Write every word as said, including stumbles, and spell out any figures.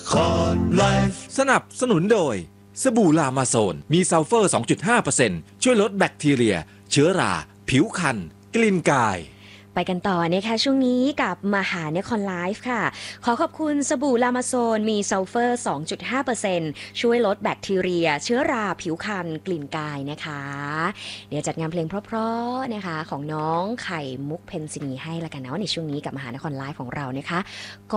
ครไลฟ์สนับสนุนโดยสบู่ลามาโซนมีซัลเฟอร์ สองจุดห้าเปอร์เซ็นต์ ช่วยลดแบคทีเรียเชื้อราผิวคันกลิ่นกายไปกันต่อนะคะช่วงนี้กับมหานครไลฟ์ค่ะขอขอบคุณสบู่ลามาโซนมีซัลเฟอร์ สองจุดห้าเปอร์เซ็นต์ ช่วยลดแบคทีเรียเชื้อราผิวคันกลิ่นกายนะคะเดี๋ยวจัดงานเพลงเพราะๆนะคะของน้องไข่มุกเพ็ญศินีให้ละกันนะในช่วงนี้กับมหานครไลฟ์ของเรานะคะ